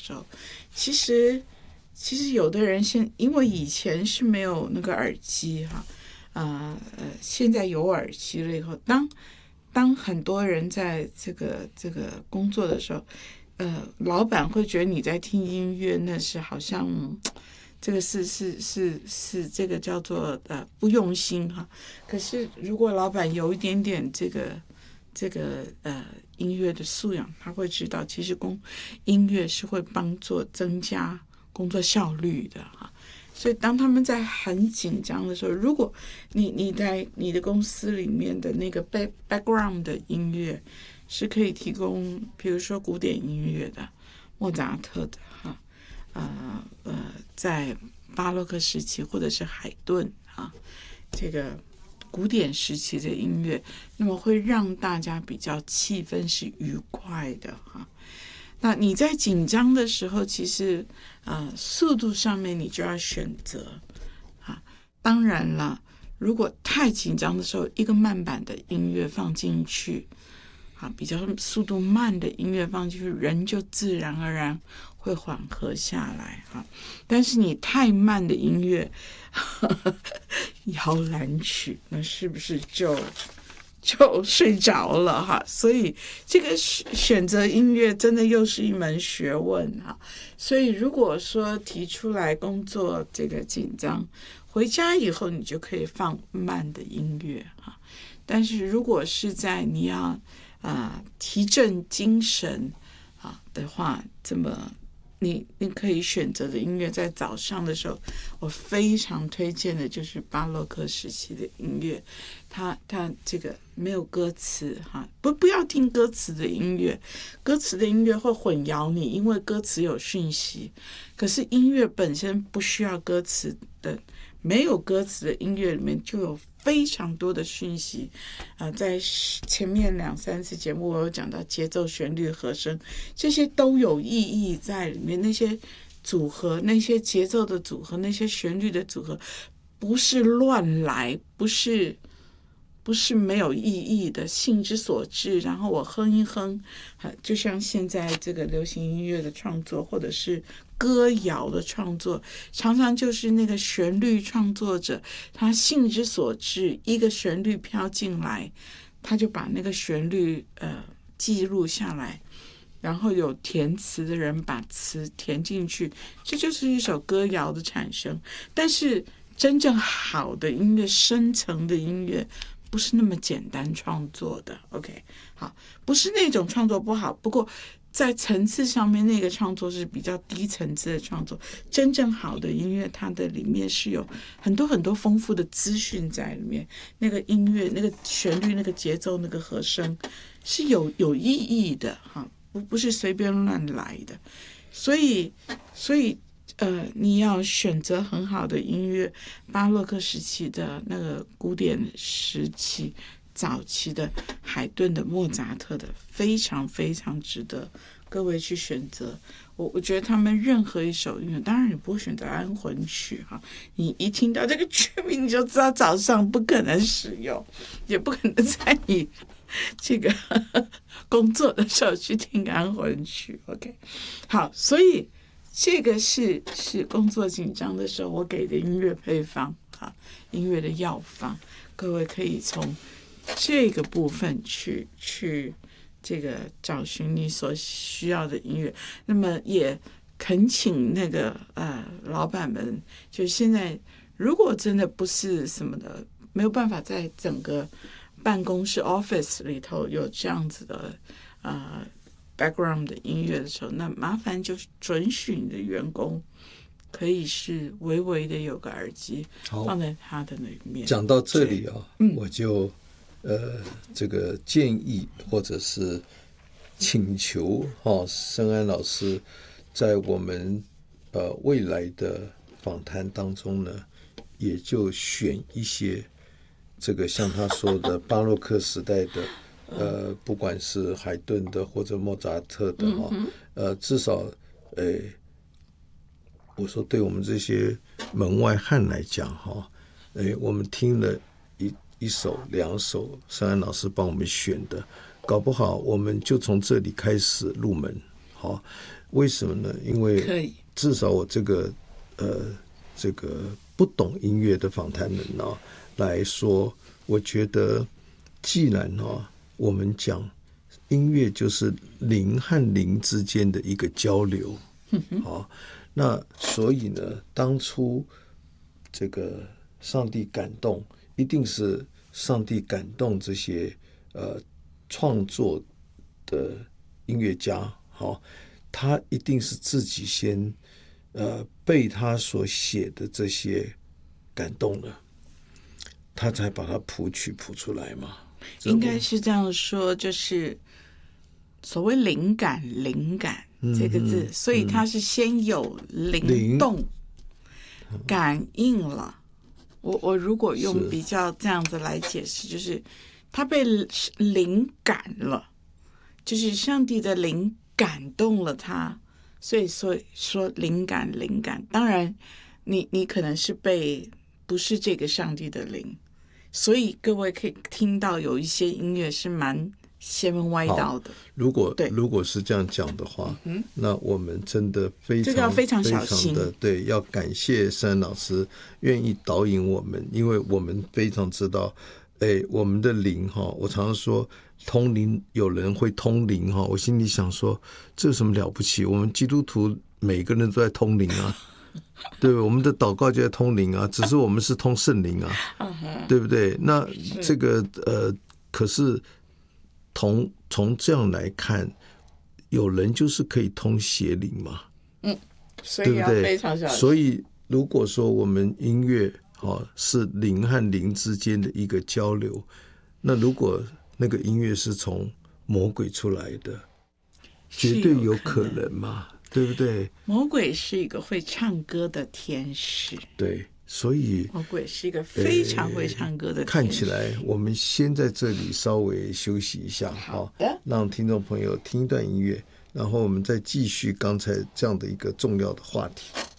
时候，其实有的人因为以前是没有那个耳机哈，现在有耳机了以后，当很多人在这个工作的时候，老板会觉得你在听音乐，那是好像这个是这个叫做不用心哈。可是如果老板有一点点这个音乐的素养，他会知道其实音乐是会帮助增加工作效率的哈。所以当他们在很紧张的时候，如果你在你的公司里面的那个 background 的音乐是可以提供，比如说古典音乐的莫扎特的哈，在巴洛克时期或者是海顿这个古典时期的音乐，那么会让大家比较气氛是愉快的哈。那你在紧张的时候，其实速度上面你就要选择当然了，如果太紧张的时候，一个慢板的音乐放进去比较速度慢的音乐放进去，人就自然而然会缓和下来但是你太慢的音乐摇篮曲，那是不是就睡着了所以这个选择音乐真的又是一门学问所以如果说提出来工作这个紧张，回家以后你就可以放慢的音乐但是如果是在你要提振精神的话，这么你可以选择的音乐，在早上的时候，我非常推荐的就是巴洛克时期的音乐，它这个没有歌词不要听歌词的音乐，歌词的音乐会混淆你，因为歌词有讯息，可是音乐本身不需要歌词的，没有歌词的音乐里面就有非常多的讯息在前面2-3次节目我有讲到节奏、旋律、和声，这些都有意义在里面，那些组合，那些节奏的组合，那些旋律的组合不是乱来，不是没有意义的，兴之所至，然后我哼一哼就像现在这个流行音乐的创作或者是歌谣的创作，常常就是那个旋律创作者他兴之所至，一个旋律飘进来，他就把那个旋律记录下来，然后有填词的人把词填进去，这就是一首歌谣的产生。但是真正好的音乐，深层的音乐不是那么简单创作的 OK 好，不是那种创作不好，不过在层次上面那个创作是比较低层次的创作，真正好的音乐它的里面是有很多很多丰富的资讯在里面，那个音乐那个旋律那个节奏那个和声是有意义的不是随便乱来的，所以你要选择很好的音乐，巴洛克时期的那个古典时期早期的海顿的莫扎特的，非常非常值得各位去选择。我觉得他们任何一首音乐，当然你不会选择安魂曲你一听到这个曲名你就知道早上不可能使用，也不可能在你这个工作的时候去听安魂曲 OK 好，所以这个是工作紧张的时候我给的音乐配方音乐的药方，各位可以从这个部分去这个找寻你所需要的音乐。那么也恳请那个老板们，就现在如果真的不是什么的，没有办法在整个办公室 office 里头有这样子的background 的音乐的时候，那麻烦就准许你的员工可以是微微的有个耳机放在他的那里面。 讲到这里我就这个建议或者是请求申安老师在我们未来的访谈当中呢，也就选一些这个像他说的巴洛克时代的不管是海顿的或者莫扎特的至少我说对我们这些门外汉来讲我们听了一首2首申安老师帮我们选的，搞不好我们就从这里开始入门为什么呢？因为至少我这个不懂音乐的访谈人来说，我觉得既然我们讲音乐就是灵和灵之间的一个交流，那所以呢，当初这个上帝感动，一定是上帝感动这些创作的音乐家，他一定是自己先被他所写的这些感动了，他才把它谱曲谱出来嘛。 应该是这样说，就是所谓灵感这个字，所以它是先有灵动感应了。我如果用比较这样子来解释，就是他被灵感了，就是上帝的灵感动了他，所以说灵感。当然你可能是不是这个上帝的灵，所以各位可以听到有一些音乐是蛮邪门歪道的。 如果是这样讲的话，那我们真的这个要非常小心的，对，要感谢圣安老师愿意导引我们，因为我们非常知道，我们的灵我常常说通灵，有人会通灵我心里想说，这有什么了不起？我们基督徒每个人都在通灵啊。对，我们的祷告就在通灵啊，只是我们是通圣灵啊，对不对？那这个可是从这样来看，有人就是可以通邪灵嘛， 所以要非常小心。 所以如果说我们音乐是灵和灵之间的一个交流，那如果那个音乐是从魔鬼出来的，绝对有可能嘛。对不对？ 魔鬼是一个会唱歌的天使， 对，所以魔鬼是一个非常会唱歌的天使。 看起来我们先在这里稍微休息一下， 好的， 让听众朋友听一段音乐，然后我们再继续刚才这样的一个重要的话题。